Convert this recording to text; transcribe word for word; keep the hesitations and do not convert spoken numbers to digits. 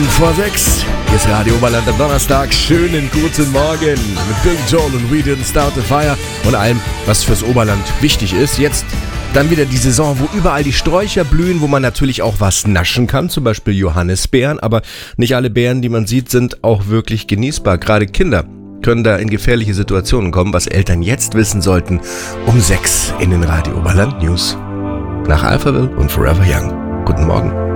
vor sechs. Hier ist Radio Oberland am Donnerstag. Schönen guten Morgen mit Billy Joel und We Didn't Start the Fire und allem, was fürs Oberland wichtig ist. Jetzt dann wieder die Saison, wo überall die Sträucher blühen, wo man natürlich auch was naschen kann, zum Beispiel Johannisbeeren. Aber nicht alle Beeren, die man sieht, sind auch wirklich genießbar. Gerade Kinder können da in gefährliche Situationen kommen, was Eltern jetzt wissen sollten. Um sechs in den Radio Oberland News. Nach Alphaville und Forever Young. Guten Morgen.